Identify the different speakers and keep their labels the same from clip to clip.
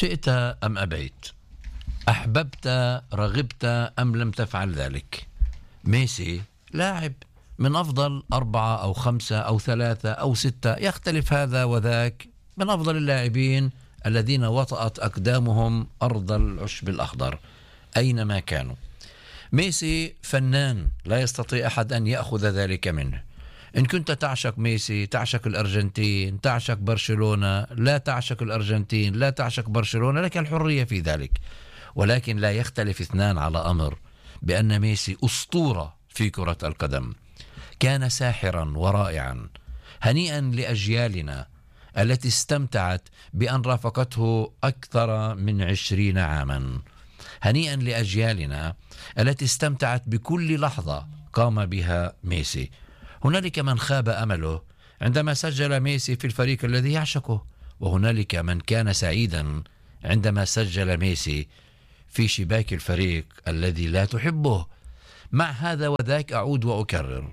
Speaker 1: شئت أم أبيت، أحببت رغبت أم لم تفعل ذلك، ميسي لاعب من أفضل 4 أو 5 أو 3 أو 6، يختلف هذا وذاك، من أفضل اللاعبين الذين وطأت أقدامهم أرض العشب الأخضر أينما كانوا. ميسي فنان لا يستطيع أحد أن يأخذ ذلك منه. إن كنت تعشق ميسي، تعشق الأرجنتين، تعشق برشلونة، لا تعشق الأرجنتين، لا تعشق برشلونة، لك الحرية في ذلك. ولكن لا يختلف اثنان على أمر، بأن ميسي أسطورة في كرة القدم، كان ساحرا ورائعا. هنيئا لأجيالنا التي استمتعت بأن رافقته أكثر من 20 عاما. هنيئا لأجيالنا التي استمتعت بكل لحظة قام بها ميسي. هنالك من خاب أمله عندما سجل ميسي في الفريق الذي يعشقه، وهنالك من كان سعيدا عندما سجل ميسي في شباك الفريق الذي لا تحبه. مع هذا وذاك أعود وأكرر،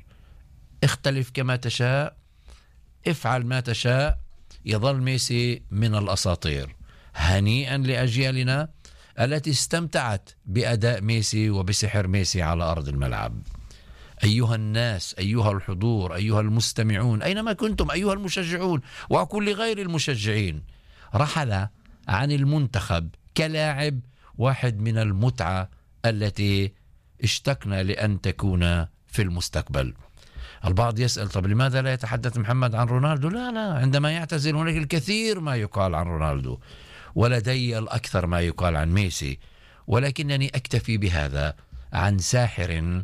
Speaker 1: اختلف كما تشاء، افعل ما تشاء، يظل ميسي من الأساطير. هنيئا لأجيالنا التي استمتعت بأداء ميسي وبسحر ميسي على أرض الملعب. أيها الناس، أيها الحضور، أيها المستمعون، أينما كنتم، أيها المشجعون وكل غير المشجعين، رحل عن المنتخب كلاعب واحد من المتعة التي اشتقنا لأن تكون في المستقبل. البعض يسأل طب لماذا لا يتحدث محمد عن رونالدو؟ لا، عندما يعتزل هناك الكثير ما يقال عن رونالدو، ولدي الأكثر ما يقال عن ميسي، ولكنني أكتفي بهذا عن ساحر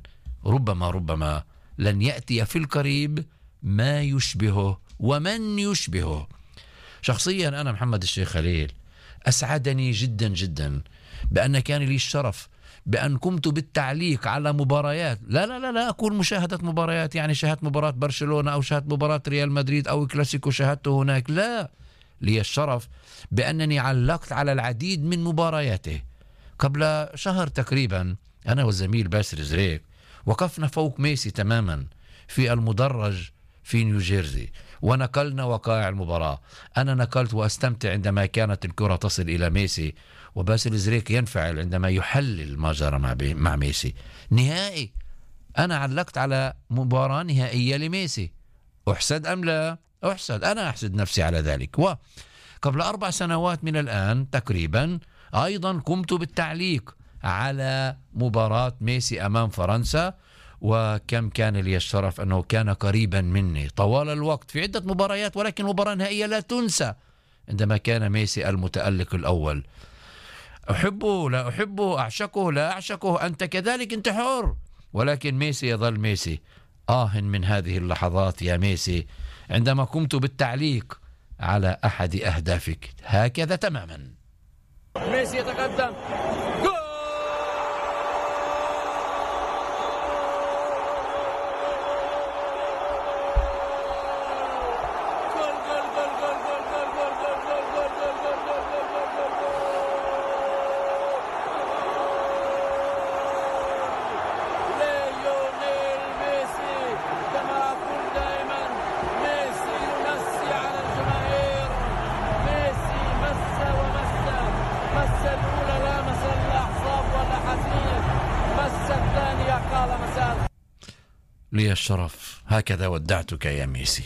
Speaker 1: ربما لن يأتي في القريب ما يشبهه ومن يشبهه. شخصيا أنا محمد الشيخ خليل أسعدني جدا جدا بأن كان لي الشرف بأن قمت بالتعليق على مباريات، لا أقول مشاهدة مباريات يعني شاهدت مباراة برشلونة أو شاهدت مباراة ريال مدريد أو كلاسيكو شاهدته هناك، لا، لي الشرف بأنني علقت على العديد من مبارياته. قبل شهر تقريبا أنا والزميل باسل زريك وقفنا فوق ميسي تماما في المدرج في نيوجيرسي ونقلنا وقائع المباراة. أنا نقلت وأستمتع عندما كانت الكرة تصل إلى ميسي، وباسل زريك ينفعل عندما يحلل ما جرى مع ميسي. نهائي أنا علقت على مباراة نهائية لميسي، أحسد أم لا؟ أحسد، أنا أحسد نفسي على ذلك. وقبل 4 سنوات من الآن تقريبا أيضا قمت بالتعليق على مباراة ميسي أمام فرنسا، وكم كان لي الشرف أنه كان قريبا مني طوال الوقت في عدة مباريات، ولكن مباراة نهائية لا تنسى عندما كان ميسي المتألق الأول. أحبه لا أحبه، أعشقه لا أعشقه، أنت كذلك، أنت حر، ولكن ميسي يظل ميسي. من هذه اللحظات يا ميسي عندما قمت بالتعليق على أحد أهدافك هكذا تماما.
Speaker 2: ميسي يتقدم،
Speaker 1: لي الشرف، هكذا ودعتك يا ميسي.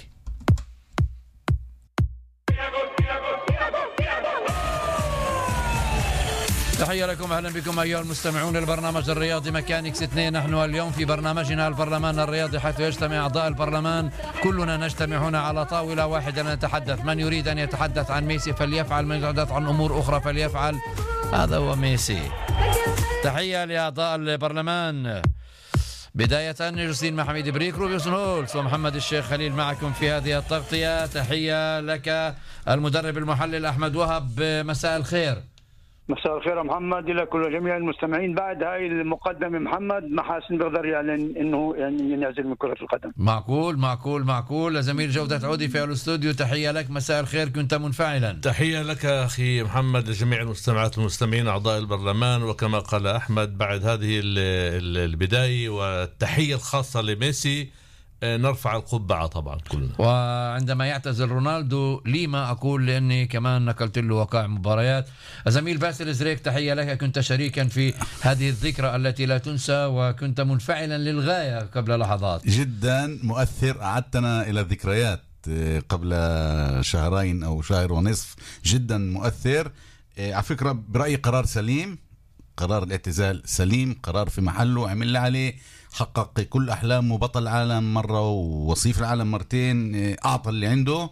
Speaker 1: تحية لكم، أهلا بكم أيها المستمعون البرنامج الرياضي ميكانيكس 2. نحن اليوم في برنامجنا البرلمان الرياضي، حيث يجتمع أعضاء البرلمان كلنا نجتمع هنا على طاولة واحدة نتحدث. من يريد أن يتحدث عن ميسي فليفعل، من يتحدث عن أمور أخرى فليفعل. هذا هو ميسي. تحية لأعضاء البرلمان، بداية جوزين محمد بريك، روبيوسن هولز ومحمد الشيخ خليل معكم في هذه التغطية. تحية لك المدرب المحلل أحمد وهب، مساء الخير.
Speaker 3: مساء الخير محمد، إلى كل جميع المستمعين. بعد هاي المقدمة محمد محاسن بيقدر يعلن إنه يعني ينعزل من كرة القدم.
Speaker 1: معقول. زميل جودة عودي في الاستوديو، تحية لك، مساء الخير، كنت منفعلا.
Speaker 4: تحية لك أخي محمد، لجميع المستمعات والمستمعين أعضاء البرلمان. وكما قال أحمد، بعد هذه البداية والتحية الخاصة لميسي، نرفع القبعة طبعا كلنا.
Speaker 1: وعندما يعتزل رونالدو لما أقول لأني كمان نقلت له وقائع مباريات. زميل باسل زريك، تحية لك، كنت شريكا في هذه الذكرى التي لا تنسى وكنت منفعلا للغاية قبل لحظات.
Speaker 5: جدا مؤثر، أعدتنا إلى الذكريات قبل شهرين أو شهر ونصف، جدا مؤثر. على فكرة برأيي قرار سليم، قرار الاعتزال سليم، قرار في محله، عمل عليه، حقق كل أحلامه، بطل العالم مرة ووصيف العالم مرتين، أعطى اللي عنده.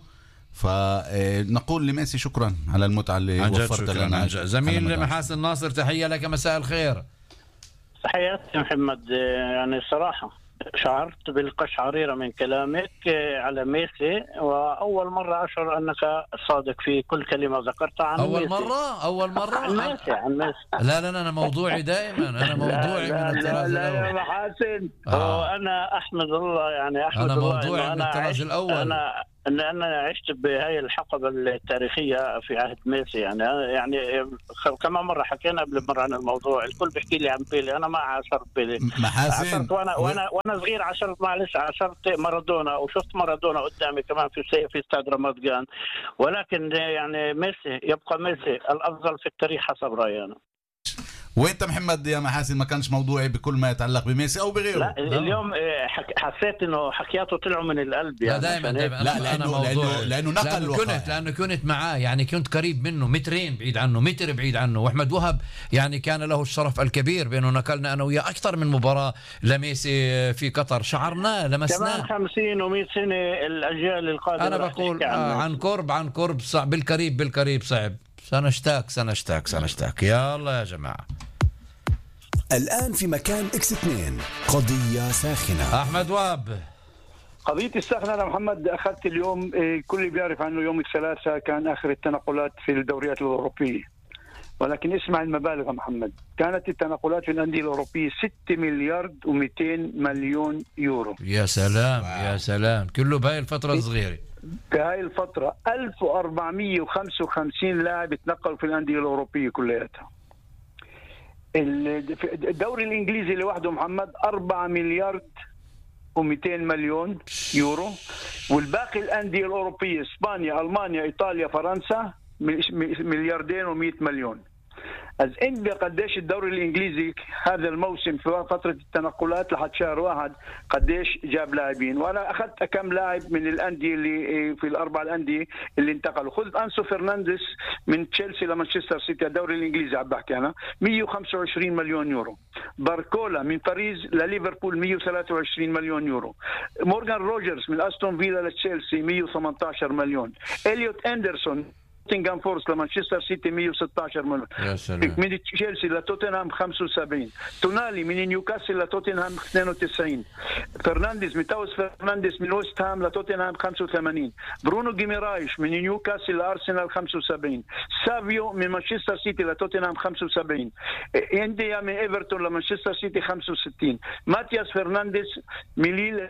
Speaker 5: فنقول لميسي شكرا على المتعة اللي وفرت لنا.
Speaker 1: زميل محاسن ناصر، تحية لك، مساء الخير.
Speaker 6: تحياتي محمد. يعني صراحة شعرت بالقشعريرة من كلامك على ميسي، وأول مرة أشعر أنك صادق في كل كلمة ذكرتها عن
Speaker 1: أول
Speaker 6: ميسي.
Speaker 1: أول مرة
Speaker 6: عن ميسي.
Speaker 1: لا أنا موضوعي دائما، أنا موضوعي من الطراز
Speaker 3: لا
Speaker 1: الأول.
Speaker 3: يا محاسن،
Speaker 6: وأنا أحمد الله، يعني أحمد
Speaker 1: أنا
Speaker 6: الله
Speaker 1: موضوعي من الطراز الأول.
Speaker 6: أنا عشت بهاي الحقبة التاريخية في عهد ميسي. يعني كما مرة حكينا قبل مرة عن الموضوع، الكل بيحكي لي عن بيلي، أنا ما عاشرت بيلي.
Speaker 5: محاسن
Speaker 6: وأنا صغير عاشرت مارادونا، وشفت مارادونا قدامي كمان في استاد رمضان. ولكن يعني ميسي يبقى ميسي الأفضل في التاريخ حسب رأيي أنا.
Speaker 5: وانت محمد يا محاسن ما كانش موضوعي بكل ما يتعلق بميسي او بغيره.
Speaker 6: لا اليوم حسيت انه حكياته طلعوا من القلب. يعني
Speaker 1: لا دائما
Speaker 5: لانه نقل
Speaker 1: لانه كنت معاه، يعني كنت قريب منه، مترين بعيد عنه، متر بعيد عنه. واحمد وهب يعني كان له الشرف الكبير بانه نقلنا انا وياه اكثر من مباراه لميسي في قطر، شعرناه لمسناه.
Speaker 6: كمان 50 و100 سنه الاجيال القادمه.
Speaker 1: انا بقول عن قرب صعب، بالقريب صعب. سنشتاق يا الله يا جماعه.
Speaker 7: الآن في مكان إكس 2 قضية ساخنة.
Speaker 1: أحمد واب،
Speaker 3: قضية الساخنة أنا محمد أخذت اليوم، كل بيعرف عنه يوم الثلاثاء كان آخر التنقلات في الدوريات الأوروبية، ولكن اسمع المبالغ محمد. كانت التنقلات في الأندية الأوروبية 6 مليار و200 مليون يورو.
Speaker 1: يا سلام كله بهاي الفترة الصغيرة.
Speaker 3: بهاي الفترة 1455 لاعب تنقلوا في الأندية الأوروبية كلياتها. الدوري الإنجليزي لوحده محمد 4 مليار و200 مليون يورو، والباقي الأندية الأوروبية إسبانيا، ألمانيا، إيطاليا، فرنسا ملياردين و100 مليون. از انت قديش الدوري الانجليزي هذا الموسم في فتره التنقلات لحد شهر واحد قديش جاب لاعبين، وانا اخذت كم لاعب من الانديه اللي في الاربع الانديه اللي انتقلوا. خذ انسو فرنانديز من تشيلسي لمانشستر سيتي، الدوري الانجليزي عم بحكي انا، 125 مليون يورو. باركولا من باريس لليفربول 123 مليون يورو. مورغان روجرز من استون فيلا لتشيلسي 118 مليون. إليوت أندرسون نوتنغهام فورست لمانشستر سيتي 116 مليون. من تشيلسي لتوتنهام 75. تونالي من نيوكاسل لتوتنهام 92. فرنانديز ميتاوس فرنانديز من ويست هام لتوتنهام 85. برونو جيميرايش من نيوكاسل لارسنال 75. سافيو من مانشستر سيتي لتوتنهام 75. انديا من ايفرتون لمانشستر سيتي 65. ماتياس فرنانديز من ليل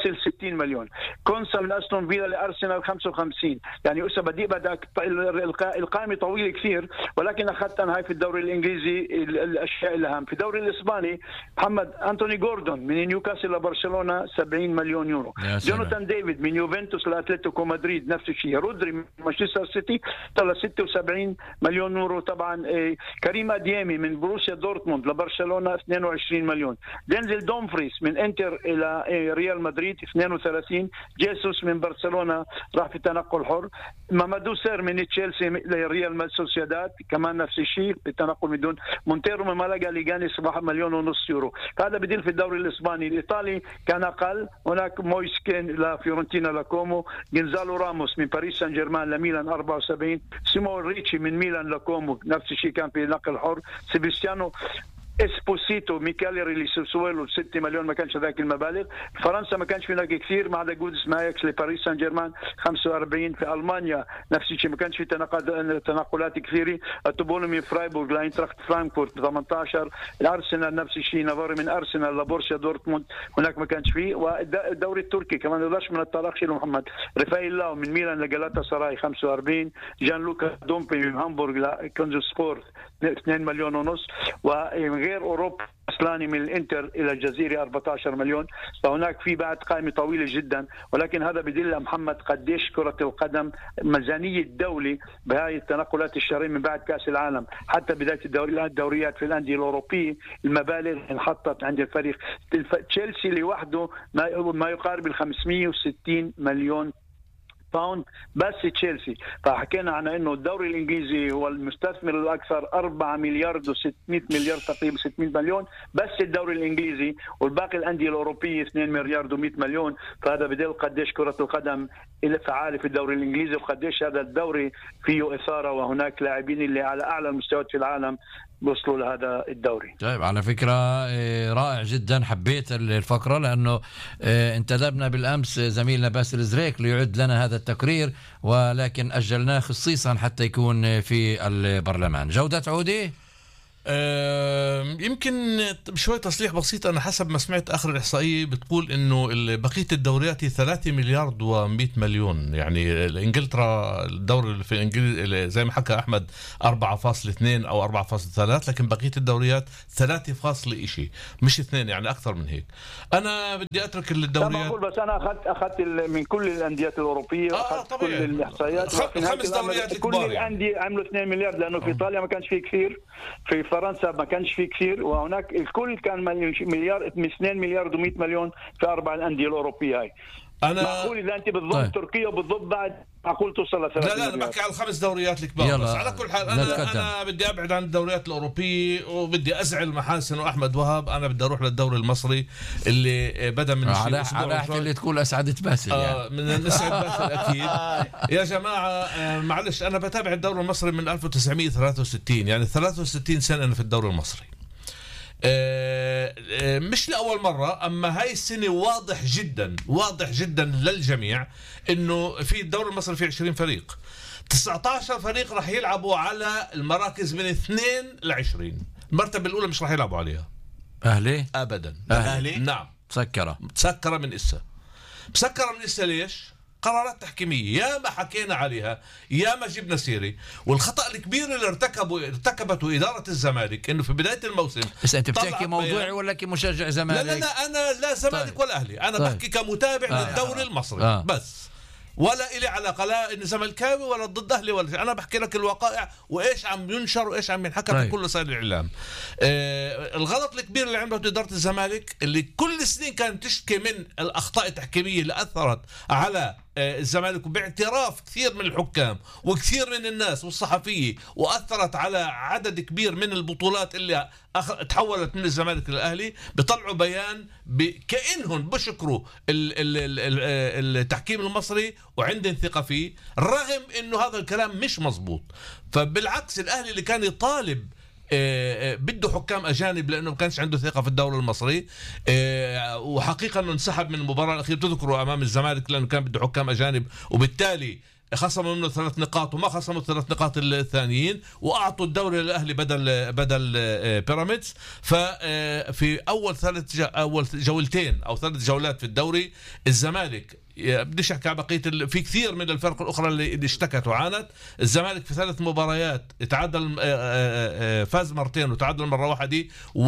Speaker 3: 60 مليون. كونسا من أستون فيلا لأرسنال 55. يعني أسا بدك القائمة طويلة كثير، ولكن أخذت أنا هاي في الدوري الإنجليزي الأشياء الأهم. في الدوري الإسباني محمد أنتوني جوردون من نيوكاسل لبرشلونة 70 مليون يورو. جوناثان ديفيد من يوفنتوس لأتلتيكو مدريد نفس الشيء. رودري من مانشستر سيتي طلع 76 مليون يورو. طبعا كريم أديامي من بروسيا دورتموند لبرشلونة 22 مليون. دينزل دومفريس من انتر إلى ريال مدريد 32. جيسوس من برشلونة راح في تنقل حر. مامادو سير من تشيلسي لريال سوسيداد كمان نفس الشيء بالتنقل بدون. مونتيرو من مالاغا ليغانيس 1.5 مليون يورو. هذا بديل في الدوري الإسباني. الإيطالي كان أقل، هناك مويسكين لفيورنتينا لكومو. جنزالو راموس من باريس سان جيرمان لميلان 74. سيمو ريتشي من ميلان لكومو نفس الشيء كان في نقل حر. سيبستيانو اسبوسيتو ميكاليري لسوسويلو 6 مليون، ما كانش ذاك المبالغ. فرنسا ما كانش في هناك كثير، ما عدا جودس مايكس لباريس سان جيرمان 45. في المانيا نفس الشيء، ما كانش في تنقلات كثيره. التوبولو من فرايبورغ لاينتراخت فرانكفورت 18. الارسنال نفس الشيء، نافاري من ارسنال لبورسيا دورتموند هناك ما كانش فيه. والدوري التركي كمان ليش من الطلاق شيلو محمد. رفايل لاو من ميلان لجالاتا سراي 45. جان لوكا دومبي من هامبورغ لكونزو سبورت 2 مليون ونص. وغير اوروبا الفلاني من الانتر الى الجزيره 14 مليون. فهناك في بعد قائمه طويله جدا، ولكن هذا بدل محمد قديش كره القدم ميزانيه الدوله بهاي التنقلات الشهريه من بعد كاس العالم حتى بدايه الدوريات في الانديه الاوروبيه. المبالغ انحطت عند الفريق. تشيلسي لوحده ما يقارب ال 560 مليون باوند بس تشيلسي. فحكينا عن انه الدوري الانجليزي هو المستثمر الاكثر 4 مليار و600 مليار تقريبا 600 مليون بس الدوري الانجليزي، والباقي الانديه الاوروبيه 2 مليار و100 مليون. فهذا بدل قديش كره القدم فعاله في الدوري الانجليزي وقديش هذا الدوري فيه اثاره، وهناك لاعبين اللي على اعلى المستويات في العالم وصلوا لهذا الدوري.
Speaker 1: طيب على فكرة رائع جدا، حبيت الفقرة لأنه انتدبنا بالأمس زميلنا باسل زريك ليعد لنا هذا التقرير، ولكن أجلناه خصيصا حتى يكون في البرلمان. جودة عودي
Speaker 4: يمكن شوية تصليح بسيط. أنا حسب ما سمعت آخر الإحصائية بتقول إنه بقية الدوريات 3 مليار و100 مليون. يعني إنجلترا الدوري اللي في إنجلترا زي ما حكى أحمد 4.2 أو 4.3، لكن بقية الدوريات 3 مش 2، يعني أكثر من هيك. أنا بدي أترك الدوريات.
Speaker 3: بس أنا أخذت من كل الأنديات الأوروبية وأخذت كل الإحصائيات.
Speaker 4: 5 دوريات
Speaker 3: كل الأندية عملوا 2 مليار لأنه في إيطاليا ما كانش فيه كثير، في فرنسا ما كانش فيه كثير، وهناك الكل كان مليار 2 مليار و100 مليون في 4 الأندية الأوروبية هاي.
Speaker 4: أنا
Speaker 3: معقول إذا أنت بتضم تركيا وبتضم بعد معقول توصل ل 3
Speaker 4: لا أنا بحكي على ال5 دوريات الكبار بس. على كل حال أنا بدي أبعد عن الدوريات الأوروبية وبدي أزعل محاسن وأحمد وهاب. أنا بدي أروح للدوري المصري اللي بدأ من
Speaker 1: على اللي تقول أسعدت باسل يعني.
Speaker 4: من نسعد باسل أكيد. يا جماعة معلش أنا بتابع الدوري المصري من 1963، يعني 63 سنة أنا في الدوري المصري. مش لأول مرة، أما هاي السنة واضح جدا للجميع إنه في الدوري المصري في 20 فريق، 19 فريق راح يلعبوا على المراكز من 2 ل20. المرتبة الأولى مش راح يلعبوا عليها
Speaker 1: أهلي
Speaker 4: أبدا.
Speaker 5: أهلي
Speaker 4: نعم مسكرة من إسا ليش؟ قرارات تحكيمية يا ما حكينا عليها يا ما جبنا سيري. والخطأ الكبير اللي ارتكبته إدارة الزمالك إنه في بداية الموسم.
Speaker 1: بس أنت بتحكي موضوعي ولا كمشجع زمالك؟
Speaker 4: لا أنا لا زمالك ولا أهلي، أنا بحكي كمتابع للدوري المصري بس، ولا إلي علاقة لا إن زملكاوي ولا ضد أهلي ولا شيء. أنا بحكي لك الوقائع وإيش عم ينشر وإيش عم ينحكى في كل وسائل الإعلام. الغلط الكبير اللي عملته إدارة الزمالك اللي كل سنين كانت تشكي من الأخطاء التحكيمية اللي أثرت على الزمالك، وباعتراف كثير من الحكام وكثير من الناس والصحفية، وأثرت على عدد كبير من البطولات اللي تحولت من الزمالك للأهلي. بيطلعوا بيان كأنهم بشكروا التحكيم المصري وعندهم ثقة فيه، رغم إنه هذا الكلام مش مزبوط. فبالعكس الأهلي اللي كان يطالب بده حكام أجانب لأنه ما كانش عنده ثقة في الدوري المصري، وحقيقة أنه انسحب من المباراة الأخيرة تذكروا أمام الزمالك لأنه كان بده حكام أجانب، وبالتالي خصموا منه 3 نقاط وما خصموا 3 نقاط الثانيين، وأعطوا الدوري للأهلي بدل بيراميدز. ففي أول جولتين أو 3 جولات في الدوري الزمالك بديش احكي على بقيه في كثير من الفرق الاخرى اللي اشتكت وعانت. الزمالك في 3 مباريات تعادل، فاز مرتين وتعادل مره واحده،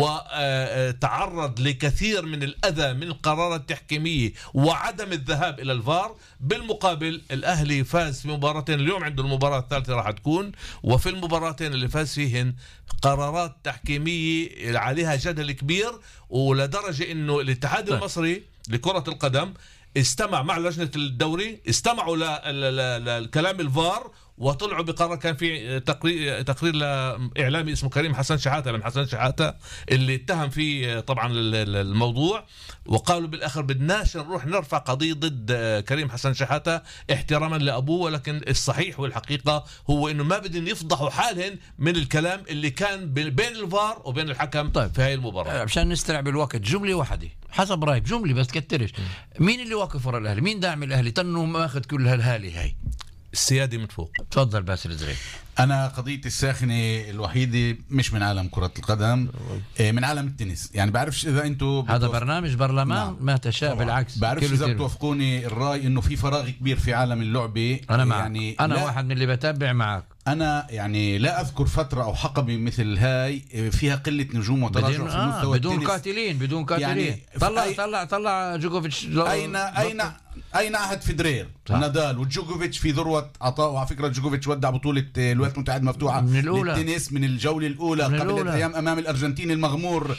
Speaker 4: وتعرض لكثير من الاذى من القرارات التحكيميه وعدم الذهاب الى الفار. بالمقابل الاهلي فاز في مباراتين، اليوم عنده المباراه الثالثه راح تكون، وفي المباراتين اللي فاز فيهن قرارات تحكيميه عليها جدل كبير، ولدرجه انه الاتحاد المصري لكره القدم استمع مع لجنة الدوري، استمعوا لكلام الفار وطلعوا بقرار. كان في تقرير لإعلامي اسمه كريم حسن شحاتة من حسن شحاتة اللي اتهم فيه طبعا الموضوع، وقالوا بالآخر بدناش نروح نرفع قضية ضد كريم حسن شحاتة احتراما لأبوه، ولكن الصحيح والحقيقة هو إنه ما بدهم يفضحوا حالهم من الكلام اللي كان بين الفار وبين الحكم.
Speaker 1: طيب
Speaker 4: في هاي المباراة
Speaker 1: عشان نسترع بالوقت جملة واحدة حسب رأيك، جملة بس كترش، مين اللي واقف ورا الأهلي؟ مين داعم الأهلي تنه ماخذ كل هالهالي هاي؟
Speaker 4: السيادة من فوق.
Speaker 1: تفضل باسل زريق.
Speaker 5: أنا قضيتي الساخنة الوحيدة مش من عالم كرة القدم، من عالم التنس. يعني بعرفش إذا أنتوا
Speaker 1: هذا برنامج برلمان. نعم. ما تشاء بالعكس.
Speaker 5: بعرفش إذا بتوافقوني الرأي إنه في فراغ كبير في عالم اللعبة.
Speaker 1: أنا معك. يعني أنا واحد من اللي بتابع معك.
Speaker 5: أنا يعني لا أذكر فترة أو حقبة مثل هاي فيها قلة نجوم وتراجع في مستوى
Speaker 1: بدون
Speaker 5: التنس.
Speaker 1: قاتلين بدون قاتلين
Speaker 5: يعني
Speaker 1: طلع جوكوفيتش.
Speaker 5: أين عهد فيدرير نادال وجوكوفيتش في ذروة عطاء. وعلى فكرة جوكوفيتش ودع بطولة الولايات المتحدة المفتوحة
Speaker 1: من الأولى
Speaker 5: للتنس من الجولة الأولى قبل أيام أمام الأرجنتيني المغمور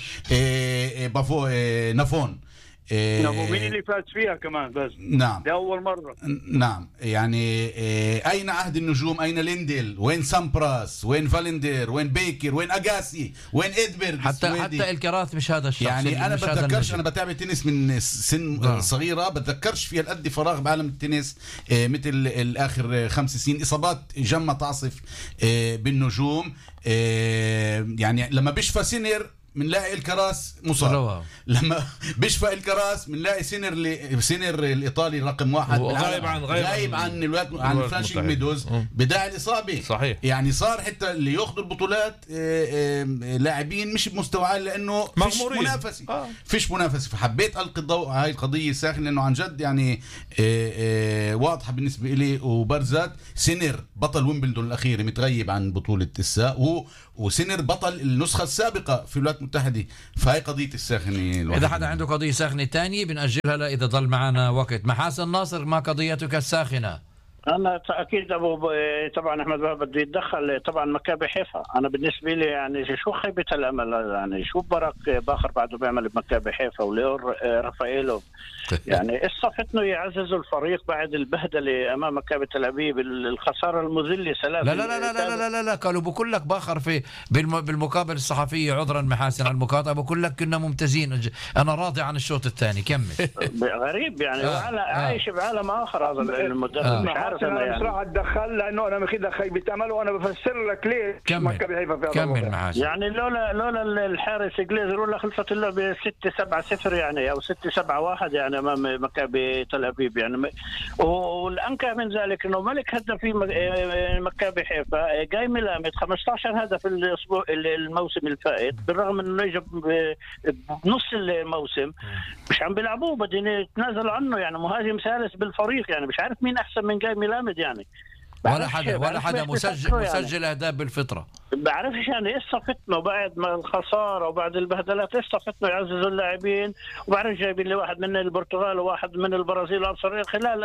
Speaker 5: نافون.
Speaker 3: مين اللي فاز فيها كمان بس؟
Speaker 5: نعم
Speaker 3: لأول مرة.
Speaker 5: نعم يعني أين عهد النجوم؟ أين ليندل؟ وين سامبراس؟ وين فالندر؟ وين بيكر؟ وين أجاسي؟ وين إدبرغ؟
Speaker 1: حتى الكراث مش هذا الشخص.
Speaker 5: يعني أنا بتذكرش، أنا بتابع تنس من سن صغيرة، بتذكرش فيها القد فراغ بعالم التنس مثل الآخر 5 سنين. إصابات جمة تعصف بالنجوم. يعني لما بيشفى سينر منلاقي الكراس مصاب، لما بيشفى الكراس منلاقي سينر الإيطالي رقم 1 غايب عن الولايات عن فرانشيك ميدوز بداعي الإصابة.
Speaker 4: صحيح.
Speaker 5: يعني صار حتى اللي ياخذوا البطولات لاعبين مش بمستوى عالي لأنه فيش منافسة. فحبيت ألقي الضوء على هاي القضية الساخنة لأنه عن جد يعني واضحة بالنسبة لي وبرزت. سينر بطل ويمبلدون الأخير متغيب عن بطولة الساء، وسينر بطل النسخة السابقة في الولايات المتحدة. فهي قضية الساخنة.
Speaker 1: إذا حدا عنده قضية ساخنة تانية بنأجلها لا إذا ضل معنا وقت. محاسن ناصر، ما قضيتك الساخنة؟
Speaker 6: أنا أكيد طبعا أحمد وهب بده يتدخل. طبعا مكابي حيفا أنا بالنسبة لي يعني شو خيبة الأمل، يعني شو برك باخر بعده بيعمل بمكابي حيفا وليور رافائيلو. يعني قصة يعززوا الفريق بعد البهدلة أمام مكابي تل أبيب، الخسارة المذلة 3.
Speaker 1: لا لا لا لا لا لا لا قالوا بقول لك باخر في بالمقابلة الصحفية. عذرا محاسن على المقاطعة، بقول لك كنا ممتازين. أنا راضي عن الشوط الثاني. كمل.
Speaker 6: غريب يعني عايش بعالم آخر هذا المدرب. مش عارف
Speaker 3: أنا بسرعة أتدخل لأنه أنا مخيدة خيبة أمل، وأنا بفسر لك ليه مكابي حيفا في
Speaker 1: كمل محاسن.
Speaker 6: يعني لولا الحارس جليزر ولا خلصت اللعبة 6-7-0 يعني أو 6-7-1 يعني أمام مكابي تل أبيب يعني. والأنكى من ذلك إنه ملك هدف في مكابي حيفا جاي ملامد 15 هدف الأسبوع الموسم الفائت، بالرغم إنه يجب بنص الموسم مش عم بيلعبوه، بدين يتنازلوا عنه. يعني مهاجم ثالث بالفريق، يعني مش عارف مين أحسن من جاي ملامد يعني.
Speaker 1: ولا حدا مسجل أهداف بالفطرة.
Speaker 6: بعرفش يعني ايش صفتنا بعد ما الخساره وبعد البهدلات، ايش صفتنا يعززوا اللاعبين. وبعرف جايبين لي واحد من البرتغال وواحد من البرازيل خلال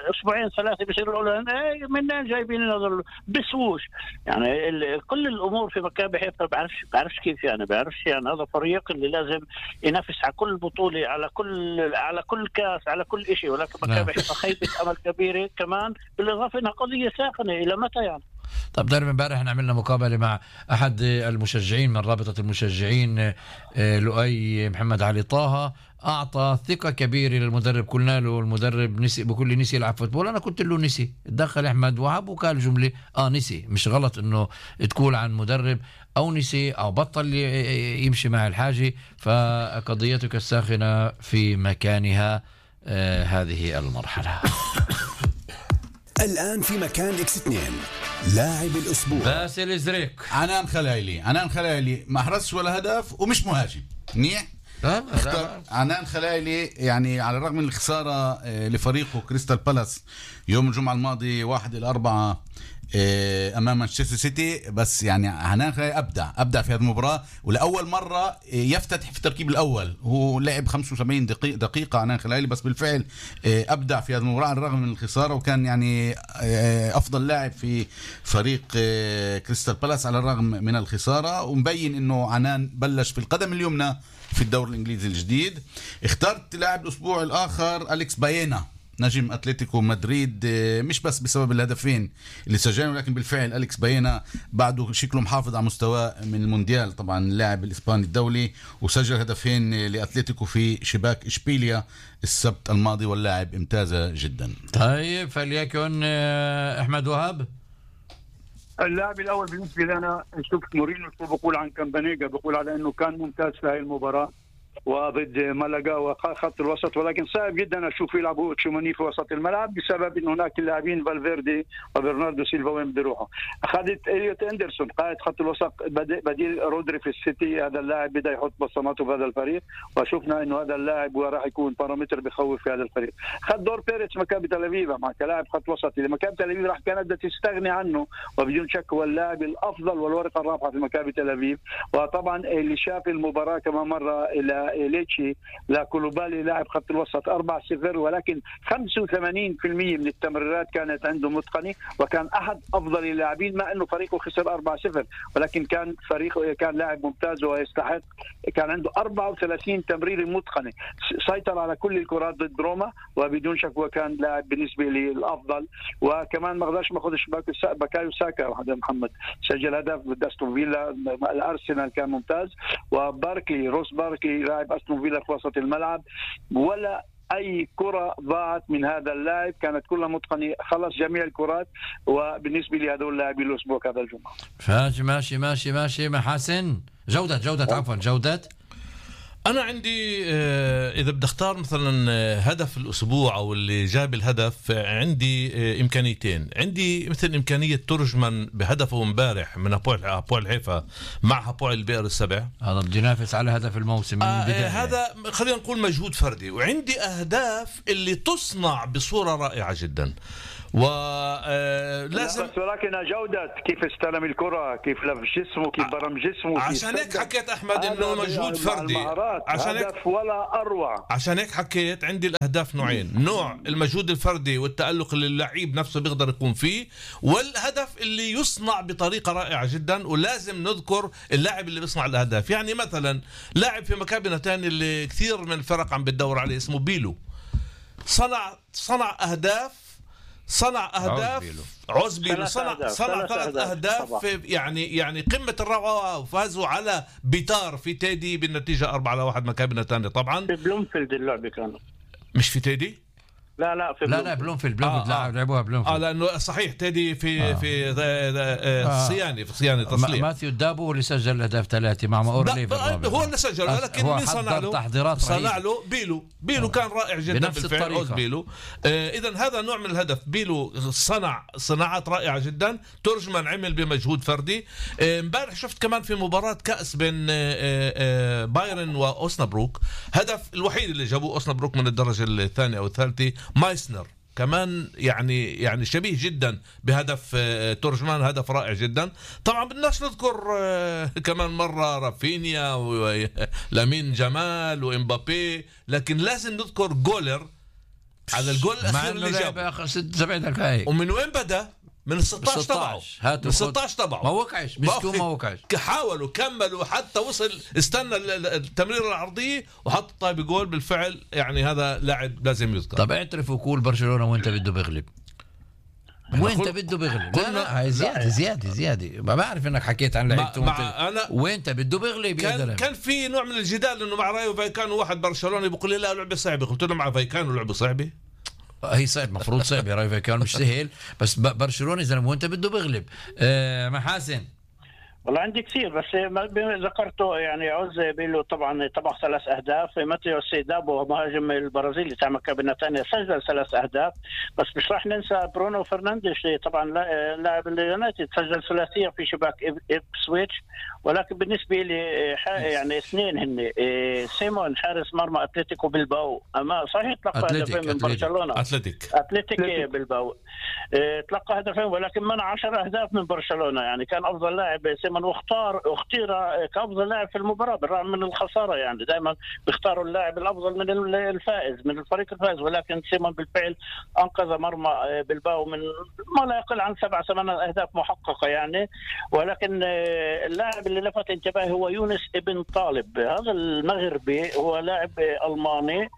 Speaker 6: 2-3 بيصيروا منين جايبين هذول بسوش يعني. كل الامور في مكابي حيفا بعرفش كيف يعني. بعرفش يعني هذا فريق اللي لازم ينافس على كل بطوله، على كل كاس، على كل شيء، ولكن مكابي حيفا خيبه امل كبيره كمان، بالاضافه انها قضيه ساخنه. الى متى يعني؟
Speaker 1: طب تعرف امبارح احنا عملنا مقابله مع احد المشجعين من رابطه المشجعين لؤي محمد علي طه، اعطى ثقه كبيره للمدرب. قلنا له المدرب نسي، بكل نسي يلعب فوتبول. انا قلت له نسي. تدخل احمد وهب وقال جمله نسي. مش غلط انه تقول عن مدرب او نسي او بطل يمشي مع الحاجه. فقضيتك الساخنه في مكانها هذه المرحله.
Speaker 7: الآن في مكان إكس 2 لاعب الأسبوع
Speaker 1: باسل إزريك.
Speaker 5: عنان خلايلي ما حرزش ولا هدف ومش مهاجم منيح. عنان خلايلي يعني على الرغم من الخسارة لفريقه كريستال بالاس يوم الجمعة الماضي 1-4 امام مانشستر سيتي، بس يعني عنان خلايلي ابدع في هذه المباراة، ولاول مرة يفتتح في التركيب الاول. هو لعب 75 دقيقة عنان خلايلي، بس بالفعل ابدع في هذه المباراة على الرغم من الخسارة، وكان يعني افضل لاعب في فريق كريستال بالاس على الرغم من الخسارة. ومبين انه عنان بلش في القدم اليمنى في الدوري الانجليزي الجديد. اخترت لاعب الاسبوع الاخر أليكس باينا نجم أتلتيكو مدريد، مش بس بسبب الهدفين اللي سجلوا، لكن بالفعل أليكس باينا بعده شكله محافظ على مستواه من المونديال. طبعا اللاعب الإسباني الدولي، وسجل هدفين لأتلتيكو في شباك إشبيليا السبت الماضي، واللاعب امتاز جدا.
Speaker 1: طيب فليكن أحمد وهاب.
Speaker 3: اللاعب الأول بالنسبة لنا شفت مورينيو بقول عن كامبانيجا، بقول على أنه كان ممتاز في هاي المباراة. وضد مالاغا وخط الوسط، ولكن صعب جدا اشوف يلعبوا تشوموني في وسط الملعب بسبب ان هناك لاعبين فالفيردي وبرناردو سيلفا وين بده يروحوا. اخذت إليوت اندرسون قائد خط الوسط بديل رودري في السيتي، هذا اللاعب بدا يحط بصماته في هذا الفريق، وشفنا انه هذا اللاعب راح يكون بارامتر بخوف في هذا الفريق. خد دور بيريتش مكابي تل ابيب مع كلاعب خط وسط، اذا مكابي تل ابيب راح كانت بدها تستغني عنه، وبدون شك هو اللاعب الافضل والورقه الرابحه في مكابي تل ابيب. وطبعا اللي شاف المباراه كما مره الى ليتشي لا كولوبالي لاعب خط الوسط 4-0، ولكن 85% من التمريرات كانت عنده متقنه، وكان احد افضل اللاعبين مع انه فريقه خسر 4-0، ولكن كان فريقه كان لاعب ممتاز ويستحق. كان عنده 34 تمريره متقنه، سيطر على كل الكرات ضد روما، وبدون شك هو كان لاعب بالنسبه لي الافضل. وكمان ما اقدرش ما اخذش بكايو ساكا هذا محمد سجل هدف ضد استون فيلا، الارسنال كان ممتاز. وباركلي روس باركلي لاعب استون فيلا في وسط الملعب، ولا اي كره ضاعت من هذا اللاعب، كانت كلها متقنه، خلص جميع الكرات. وبالنسبه لي هذول اللاعبين الاسبوع هذا الجمعه.
Speaker 1: ماشي محاسن. جودة عفوا جودة.
Speaker 4: أنا عندي إذا بدي أختار مثلا هدف الأسبوع أو اللي جاب الهدف، عندي إمكانيتين. عندي مثل إمكانية ترجمان بهدفه امبارح من هابويل حيفا مع هابويل البئر السبع،
Speaker 1: هذا بده ينافس على هدف الموسم من البداية.
Speaker 4: هذا خلينا نقول مجهود فردي. وعندي أهداف اللي تصنع بصورة رائعة جدا، ولازم
Speaker 3: ولكن جودة كيف استلم الكرة، كيف لف جسمه، كيف برم جسمه.
Speaker 4: عشان هيك حكيت أحمد إنه مجهود فردي،
Speaker 3: عشان هيك ولا أروع.
Speaker 4: عشان هيك حكيت عندي الأهداف نوعين، نوع المجهود الفردي والتألق اللي اللعيب نفسه بيقدر يكون فيه، والهدف اللي يصنع بطريقة رائعة جدا. ولازم نذكر اللاعب اللي بيصنع الأهداف. يعني مثلا لاعب في مكابي نتانيا اللي كثير من الفرق عم بتدور عليه اسمه بيلو، صنع أهداف عزبيلو صنع 3 أهداف يعني قمة الروعة، وفازوا على بيتار في تيدي بالنتيجة 4-1 مكابي نتانيا. طبعا
Speaker 6: في بلومفيلد اللعبة كانوا
Speaker 4: مش في تيدي،
Speaker 6: لا في
Speaker 1: لا بلومفيلد لعبوها بلومفيلد.
Speaker 4: لانه صحيح تيدي في صيانه تصليح.
Speaker 1: ماثيو دابو اللي سجل اهداف 3 مع اورليفر،
Speaker 4: هو اللي سجل، ولكن مين صنع له بيلو كان رائع جدا بالفعل. بيلو اذا هذا نوع من الهدف. بيلو صنع صناعات رائعه جدا، ترجمان عمل بمجهود فردي. امبارح شفت كمان في مباراه كاس بين بايرن واوسنابروك، هدف الوحيد اللي جابوه اوسنابروك من الدرجه الثانيه او الثالثه مايسنر، كمان يعني شبيه جدا بهدف ترجمان، هدف رائع جدا. طبعا بدناش نذكر كمان مرة رافينيا ولامين جمال وإمبابي، لكن لازم نذكر جولر على الجول الأخير اللي جابه
Speaker 1: 7 دقائق.
Speaker 4: ومن وين بدأ؟ من 16 تبعه، من 16 تبعه
Speaker 1: ما وقعش، مسكوا ما وقعش،
Speaker 4: حاولوا كملوا حتى وصل، استنى التمريره العرضيه وحط طيب جول بالفعل. يعني هذا لاعب لازم يذكر.
Speaker 1: طب اعترف وقول برشلونه وانت بده بيغلب، وانت بده بيغلب. لا هاي زياده ما بعرف انك حكيت عن لعيبه وانت بده بيغلب.
Speaker 4: كان في نوع من الجدال انه مع رايو فايكانو واحد برشلوني بيقول لي لا لعبه صعبه، قلت له مع فايكانو لعبه صعبه،
Speaker 1: هي صعب، مفروض صعب يا رايفا، كان مش سهل، بس برشلونة زلمه وانت بده بيغلب. محاسن
Speaker 6: والله عندي كثير، بس ذكرته يعني عوز بيلو طبعا طبع 3 أهداف. ماتيو سيدابو مهاجم البرازيلي تاع مكابي نتانيا سجل 3 أهداف، بس مش راح ننسى برونو فرنانديز طبعا لاعب اليونايتد سجل ثلاثيه في شباك إبسويتش. ولكن بالنسبه لي يعني 2 هن سيمون حارس مرمى اتلتيكو بلباو، اما صحيح تلقى هدفين من برشلونه، اتلتيك بلباو تلقى هدفين، ولكن منع 10 أهداف من برشلونه. يعني كان افضل لاعب سيمون، واختير كافضل لاعب في المباراه بالرغم من الخساره. يعني دائما بيختاروا اللاعب الافضل من الفائز، من الفريق الفائز، ولكن سيمون بالفعل انقذ مرمى بلباو من ما لا يقل عن 7-8 أهداف محققه يعني. ولكن اللاعب اللي لفت انتباهي هو يونس ابن طالب، هذا المغربي، هو لاعب ألماني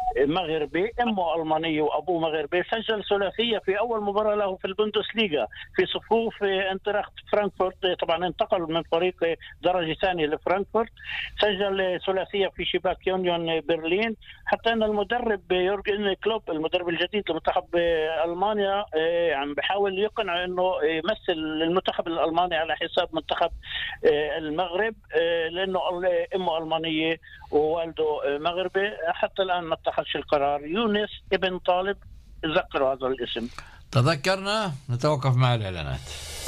Speaker 6: مغربي، امه المانيه وابوه مغربي، سجل ثلاثيه في اول مباراه له في البوندسليغا في صفوف انتراخت فرانكفورت. طبعا انتقل من فريق درجه ثانيه لفرانكفورت، سجل ثلاثيه في شباك يونيون برلين. حتى ان المدرب يورجن كلوب المدرب الجديد لمنتخب المانيا عم بحاول يقنع انه يمثل المنتخب الالماني على حساب منتخب المغرب، لانه امه المانيه ووالده مغربي. حتى الان ما اتخذش القرار. يونس ابن طالب، تذكروا هذا الاسم.
Speaker 1: تذكرنا. نتوقف مع الإعلانات.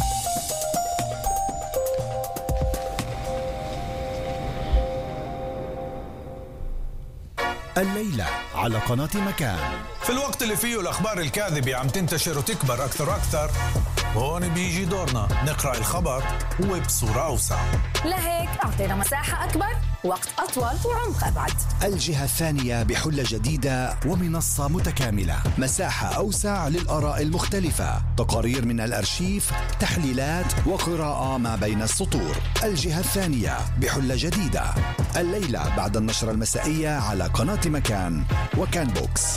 Speaker 7: الليلة على قناة مكان.
Speaker 8: في الوقت اللي فيه الأخبار الكاذبة عم تنتشر وتكبر أكثر وأكثر، هون بيجي دورنا نقرأ الخبر وبصورة أوسع.
Speaker 9: لهيك أعطينا مساحة أكبر، وقت أطول وعمق أبعد.
Speaker 7: الجهة الثانية بحلة جديدة ومنصة متكاملة، مساحة أوسع للآراء المختلفة، تقارير من الأرشيف، تحليلات وقراءة ما بين السطور. الجهة الثانية بحلة جديدة، الليلة بعد النشرة المسائية على قناة مكان وكان بوكس.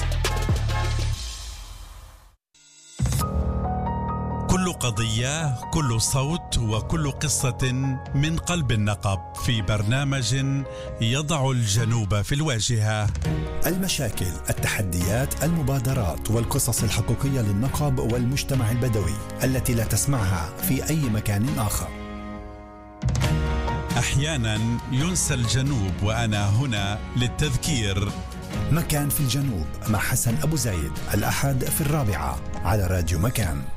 Speaker 10: كل قضية، كل صوت، وكل قصة من قلب النقب في برنامج يضع الجنوب في الواجهة.
Speaker 7: المشاكل، التحديات، المبادرات والقصص الحقيقية للنقب والمجتمع البدوي التي لا تسمعها في أي مكان آخر.
Speaker 10: أحيانا ينسى الجنوب وأنا هنا للتذكير.
Speaker 7: مكان في الجنوب مع حسن أبو زايد، الأحد في 4 على راديو مكان.